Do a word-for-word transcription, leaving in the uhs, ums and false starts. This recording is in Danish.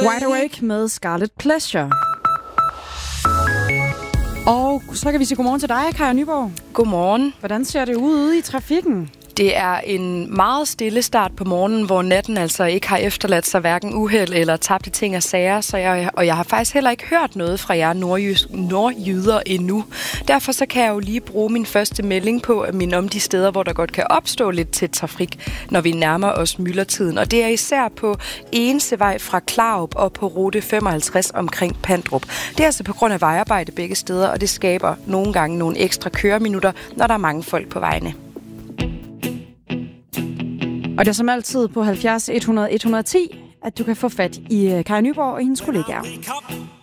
Wide Awake med Scarlet Pleasure. Og så kan vi sige godmorgen til dig, Kaja Nyborg. Godmorgen. Hvordan ser det ud ude i trafikken? Det er en meget stille start på morgenen, hvor natten altså ikke har efterladt sig hverken uheld eller tabte ting og sager, så jeg, og jeg har faktisk heller ikke hørt noget fra jer nordjys, nordjyder endnu. Derfor så kan jeg jo lige bruge min første melding på at minde om de steder, hvor der godt kan opstå lidt til trafik, når vi nærmer os myldretiden. Og det er især på Enesevej fra Klarup og på rute femoghalvtreds omkring Pandrup. Det er altså på grund af vejarbejde begge steder, og det skaber nogle gange nogle ekstra køreminutter, når der er mange folk på vejene. Og det er som altid på halvfjerds hundrede et hundrede og ti, at du kan få fat i Kaja Nyborg og hendes kollegaer.